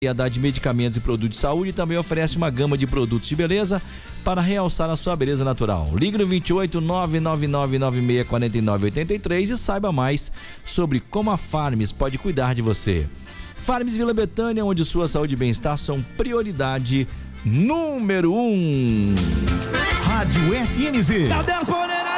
variedade de medicamentos e produtos de saúde e também oferece uma gama de produtos de beleza para realçar a sua beleza natural. Ligue no 28 99996 4983 e saiba mais sobre como a Farms pode cuidar de você. Farms Vila Betânia, onde sua saúde e bem-estar são prioridade número 1. Rádio FMZ. Tá 10 Moreira!